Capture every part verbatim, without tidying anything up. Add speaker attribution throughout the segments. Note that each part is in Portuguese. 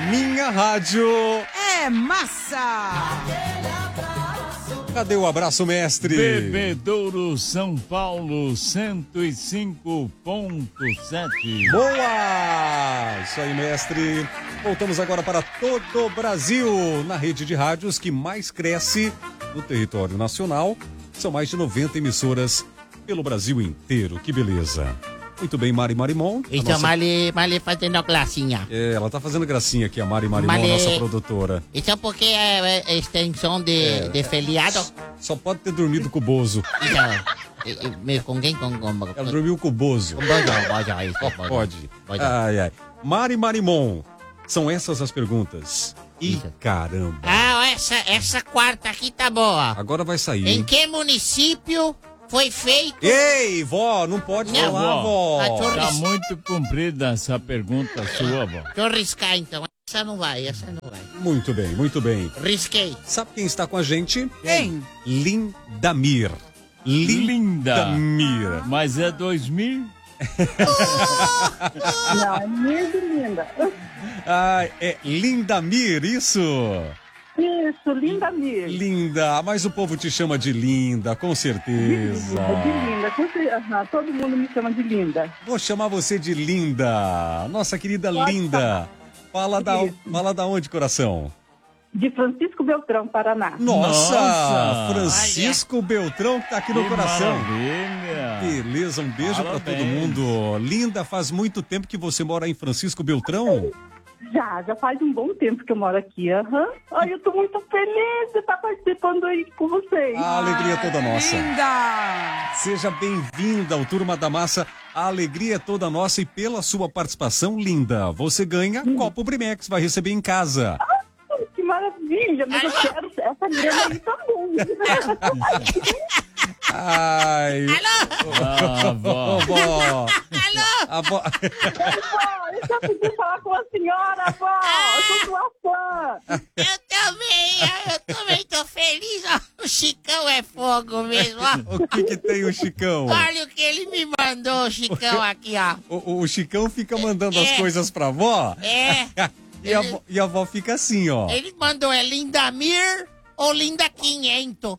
Speaker 1: minha rádio
Speaker 2: é massa.
Speaker 1: Cadê o abraço, mestre?
Speaker 3: Bebedouro São Paulo cento e cinco ponto sete.
Speaker 1: Boa! Isso aí, mestre. Voltamos agora para todo o Brasil, na rede de rádios que mais cresce no território nacional. São mais de noventa emissoras pelo Brasil inteiro. Que beleza. Muito bem, Mari Marimon.
Speaker 4: Isso, nossa... Mari, Mari fazendo gracinha.
Speaker 1: É, ela tá fazendo gracinha aqui, a Mari Marimon,
Speaker 4: Mari...
Speaker 1: nossa produtora.
Speaker 4: Isso é porque é, é extensão de, é, de feriado.
Speaker 1: Só pode ter dormido com o Bozo.
Speaker 4: Isso, com quem? Com, com...
Speaker 1: Ela dormiu com o Bozo.
Speaker 4: Com o Bozo, Bozo, isso.
Speaker 1: Só
Speaker 4: Bozo.
Speaker 1: pode.
Speaker 4: Bozo.
Speaker 1: Ai, ai. Mari Marimon, são essas as perguntas. E isso. Caramba.
Speaker 4: Ah, essa, essa quarta aqui tá boa.
Speaker 1: Agora vai sair.
Speaker 4: Em
Speaker 1: hein?
Speaker 4: que município foi feito...
Speaker 1: Ei, vó, não pode não, falar, vó.
Speaker 3: vó. Tá muito comprida essa pergunta sua, vó.
Speaker 4: Deixa eu riscar, então. Essa não vai, essa não vai.
Speaker 1: Muito bem, muito bem.
Speaker 4: Risquei.
Speaker 1: Sabe quem está com a gente?
Speaker 2: Quem?
Speaker 1: Lindamir. Lindamir.
Speaker 3: Mas é dois mil?
Speaker 5: Não, é Mir de Linda.
Speaker 1: Ah, é Lindamir, isso?
Speaker 5: Isso, Lindamir.
Speaker 1: Linda, mas o povo te chama de Linda, com certeza.
Speaker 5: De Linda, com certeza. Uhum, todo mundo me chama de Linda.
Speaker 1: Vou chamar você de Linda, nossa querida Pode Linda. Fala da, fala da onde, coração?
Speaker 5: De Francisco Beltrão, Paraná.
Speaker 1: Nossa,
Speaker 3: Nossa.
Speaker 1: Francisco Olha. Beltrão que tá aqui no
Speaker 3: que
Speaker 1: coração.
Speaker 3: Maravilha.
Speaker 1: Beleza, um beijo para todo
Speaker 3: Parabéns.
Speaker 1: mundo. Linda, faz muito tempo que você mora em Francisco Beltrão?
Speaker 5: Já, já faz um bom tempo que eu moro aqui. Uhum. Ai, eu tô muito feliz de estar participando aí com vocês.
Speaker 1: A alegria é toda nossa.
Speaker 2: Linda!
Speaker 1: Seja bem-vinda ao Turma da Massa. A alegria é toda nossa e pela sua participação, Linda, você ganha hum. copo Brimex, vai receber em casa.
Speaker 5: Ah, que maravilha, mas eu quero essa grana aí também.
Speaker 1: Ai.
Speaker 3: Ah, vó.
Speaker 1: Vó.
Speaker 4: Alô?
Speaker 1: A vó.
Speaker 5: Eu só pedi falar com a senhora, vó. Eu sou sua fã.
Speaker 4: Eu também, eu também tô feliz. Ó. O Chicão é fogo mesmo, ó.
Speaker 1: O que que tem o Chicão?
Speaker 4: Olha o que ele me mandou, o Chicão, aqui, ó.
Speaker 1: O, o Chicão fica mandando é. as coisas pra vó?
Speaker 4: É.
Speaker 1: E, ele... a vó, e a vó fica assim, ó.
Speaker 4: Ele mandou, é Lindamir ou Linda quinhentos?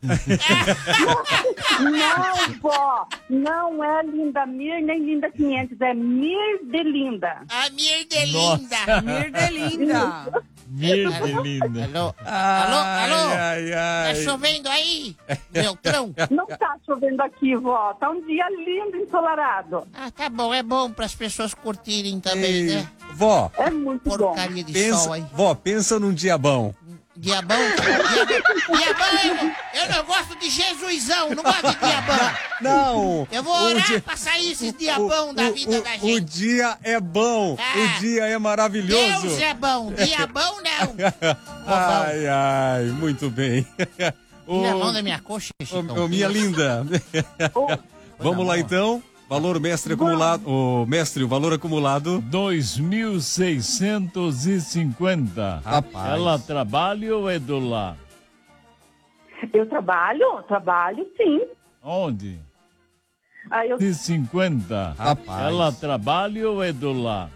Speaker 5: Não, vó. Não é Lindamir nem Linda quinhentos. É Mir de Linda.
Speaker 4: A Mir de Linda.
Speaker 2: Mir de Linda.
Speaker 3: Mir de Linda.
Speaker 4: Alô? Alô? Alô?
Speaker 1: Ai, ai.
Speaker 4: Tá chovendo aí, Beltrão?
Speaker 5: Não tá chovendo aqui, vó. Tá um dia lindo, ensolarado.
Speaker 4: Ah, tá bom. É bom para as pessoas curtirem também,
Speaker 1: Ei,
Speaker 4: né?
Speaker 1: Vó.
Speaker 5: É muito
Speaker 4: Porcaria
Speaker 5: bom.
Speaker 4: de
Speaker 1: Pensa,
Speaker 4: sol aí.
Speaker 1: vó, pensa num dia bom.
Speaker 4: Diabão? Diabão, diabão eu, eu não gosto de Jesusão, não gosto de diabão.
Speaker 1: Não.
Speaker 4: Eu vou orar
Speaker 1: dia,
Speaker 4: pra sair esses diabão
Speaker 1: o,
Speaker 4: da
Speaker 1: o,
Speaker 4: vida
Speaker 1: o,
Speaker 4: da gente.
Speaker 1: O dia é bom,
Speaker 4: Ah,
Speaker 1: o dia é maravilhoso.
Speaker 4: Deus é bom, diabão não.
Speaker 1: Ai, ai, muito bem.
Speaker 4: Tira a mão da minha coxa, Chicão.
Speaker 1: Ô, ô, minha linda. Vamos lá então. Valor mestre acumulado. O mestre, o valor acumulado.
Speaker 3: dois mil seiscentos e cinquenta.
Speaker 1: Rapaz.
Speaker 3: Ela trabalha ou é do lar?
Speaker 5: Eu trabalho? Trabalho, sim.
Speaker 3: Onde?
Speaker 5: Aí eu,
Speaker 3: De cinquenta.
Speaker 1: Rapaz.
Speaker 3: Ela trabalha ou é do lar?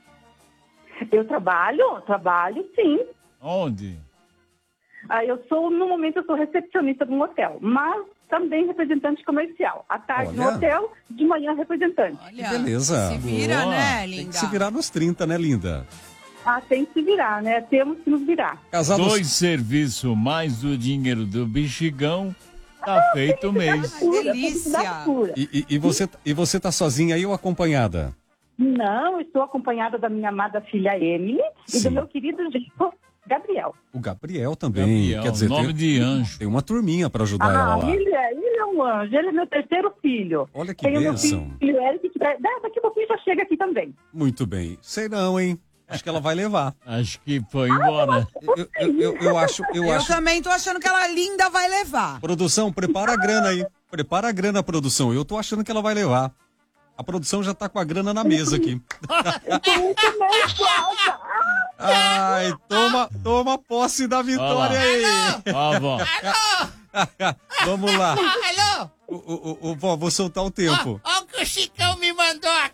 Speaker 5: eu trabalho? Trabalho, sim.
Speaker 3: Onde?
Speaker 5: Aí eu sou, no momento, eu sou recepcionista de um hotel, mas também representante comercial. À tarde no
Speaker 1: Olha.
Speaker 5: hotel, de manhã representante.
Speaker 2: Olha,
Speaker 1: beleza.
Speaker 2: se vira,
Speaker 3: Boa.
Speaker 2: né,
Speaker 1: Tem
Speaker 2: Linda?
Speaker 1: que se virar nos trinta, né, linda?
Speaker 5: Ah, tem que se virar, né? Temos que nos virar.
Speaker 1: Casados.
Speaker 3: Dois serviços mais o dinheiro do bexigão, tá feito o mês.
Speaker 2: Que delícia.
Speaker 1: E, e, e, você, e você tá sozinha aí ou acompanhada?
Speaker 5: Não, eu estou acompanhada da minha amada filha Emily e
Speaker 1: Sim.
Speaker 5: do meu querido genro Gabriel.
Speaker 1: O Gabriel também.
Speaker 3: Gabriel,
Speaker 1: Quer dizer,
Speaker 3: nome
Speaker 1: tem,
Speaker 3: de anjo.
Speaker 1: tem uma turminha pra ajudar ela
Speaker 5: Ah,
Speaker 1: lá.
Speaker 5: ele é, ele é um anjo, ele é meu terceiro filho.
Speaker 1: Olha que
Speaker 5: Tem o meu
Speaker 1: bênção.
Speaker 5: filho Eric, que vai- daqui a pouquinho já chega aqui também.
Speaker 1: Muito bem. Sei não, hein? Acho que ela vai levar.
Speaker 3: Acho que foi embora.
Speaker 1: Eu, eu, eu, eu acho, eu,
Speaker 2: Eu
Speaker 1: acho.
Speaker 2: também tô achando que ela linda vai levar.
Speaker 1: Produção, prepara a grana aí. Prepara a grana, produção. Eu tô achando que ela vai levar. A produção já tá com a grana na mesa aqui.
Speaker 5: Muito nervosa.
Speaker 1: Ai, toma, toma posse da vitória aí.
Speaker 3: Ó, vó.
Speaker 4: Alô?
Speaker 1: Vamos lá.
Speaker 4: Alô?
Speaker 1: O, o, o, o, vó, vou soltar o tempo.
Speaker 4: Ó, ó o que o Chicão me mandou aqui.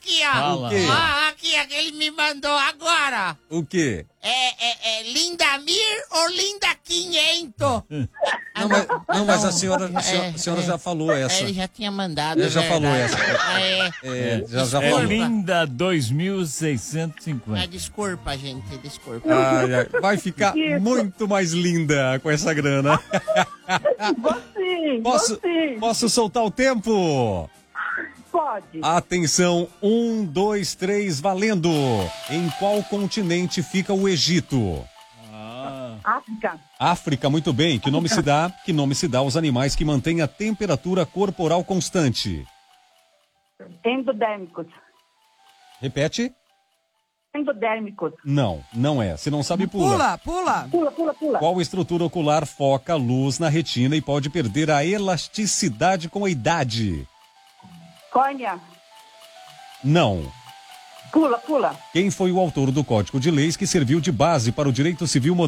Speaker 4: aqui, ó.
Speaker 3: Fala.
Speaker 1: O quê?
Speaker 4: Ó, aqui, ó, que ele me mandou agora.
Speaker 1: O quê?
Speaker 4: É, é, é Lindamir ou Linda quinhentos?
Speaker 1: Não, mas, não, mas a senhora, a senhora,
Speaker 4: É,
Speaker 1: a senhora
Speaker 4: é.
Speaker 1: já falou essa.
Speaker 4: Ele já tinha mandado.
Speaker 1: Ele já
Speaker 4: é
Speaker 1: falou
Speaker 4: verdade.
Speaker 1: essa.
Speaker 4: É,
Speaker 1: É, já, já
Speaker 3: É
Speaker 1: falou.
Speaker 3: linda dois mil seiscentos e
Speaker 4: é,
Speaker 3: cinquenta.
Speaker 4: desculpa, gente, desculpa.
Speaker 1: Ai, ai, vai ficar
Speaker 5: Isso.
Speaker 1: muito mais linda com essa grana.
Speaker 5: Você,
Speaker 1: Posso,
Speaker 5: você.
Speaker 1: posso soltar o tempo?
Speaker 5: Pode.
Speaker 1: Atenção, um, dois, três, valendo. Em qual continente fica o Egito?
Speaker 3: Ah,
Speaker 5: África.
Speaker 1: África, muito bem. Que nome se dá? Que nome se dá aos animais que mantêm a temperatura corporal constante?
Speaker 5: Endodérmicos.
Speaker 1: Repete?
Speaker 5: Endodérmicos.
Speaker 1: Não, não é. Se não sabe, pula.
Speaker 2: Pula, pula.
Speaker 5: Pula, pula, pula.
Speaker 1: Qual estrutura ocular foca a luz na retina e pode perder a elasticidade com a idade?
Speaker 5: Córnea.
Speaker 1: Não.
Speaker 5: Pula, pula.
Speaker 1: Quem foi o autor do Código de Leis que serviu de base para o direito civil moderno?